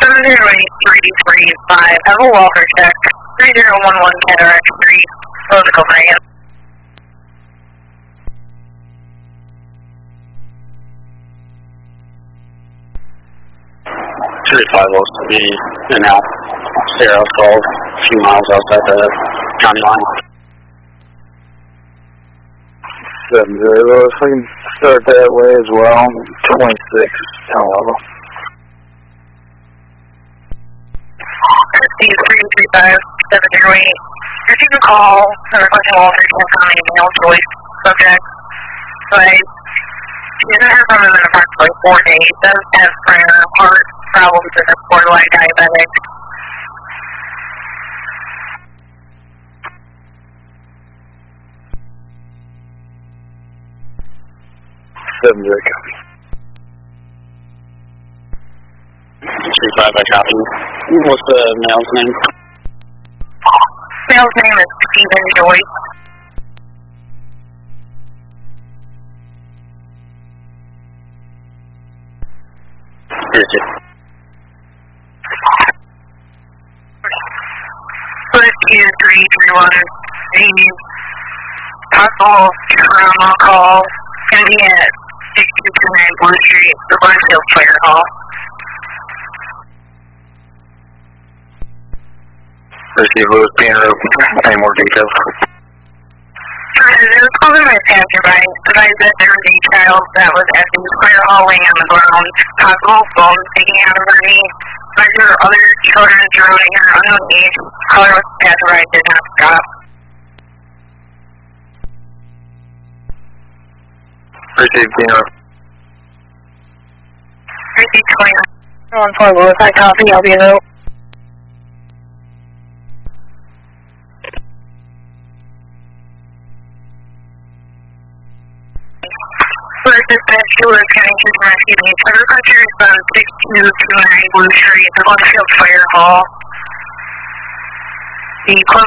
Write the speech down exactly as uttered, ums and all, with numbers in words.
seven zero eight three three five, have a welfare check. three zero one one Cataract Street, Rosa Copenhagen. three five looks to be in out. Sarah called a few miles outside the county line. seven zero, if we can start that way as well. twenty-six, town level. three three five, seven zero eight. Receive a call from requesting welfare check on a male choice subject. But she hasn't heard from him in approximately four days. Does have prior heart problems and is borderline diabetic. seven zero, copy. three five, I copy. What's the male's name? Male's name is Stephen Joyce. Here's it. First is three three one. The possible trauma call can be at six two two nine Blue Street, the Burnfield Fire Hall. Receive Lewis Banner, any more details? There was calling my passerby, advised that there was a child that was at the fire hall laying on the ground, possible phone taking out of her knee. But there were other children drowning her unknown age. Caller was passerby did not stop. Receive Banner. Receive twenty-nine. one four Lewis, I copy, I'll be a note. First dispatch, Lewis County Chief Rescue Needs. Federal Country response six two two nine Blue Street, the Burnfield Fire Hall. The close